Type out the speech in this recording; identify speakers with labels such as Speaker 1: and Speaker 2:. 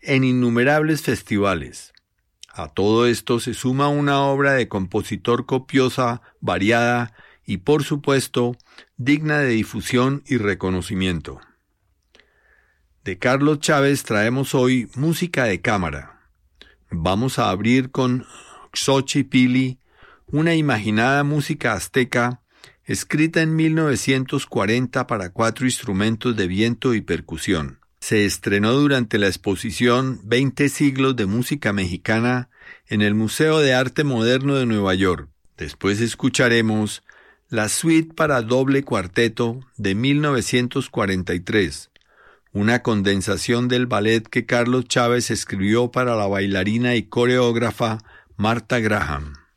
Speaker 1: en innumerables festivales. A todo esto se suma una obra de compositor copiosa, variada y, por supuesto, digna de difusión y reconocimiento. De Carlos Chávez traemos hoy música de cámara. Vamos a abrir con Xochipilli, una imaginada música azteca escrita en 1940 para 4 instrumentos de viento y percusión. Se estrenó durante la exposición 20 siglos de música mexicana en el Museo de Arte Moderno de Nueva York. Después escucharemos la suite para doble cuarteto de 1943, una condensación del ballet que Carlos Chávez escribió para la bailarina y coreógrafa Martha Graham.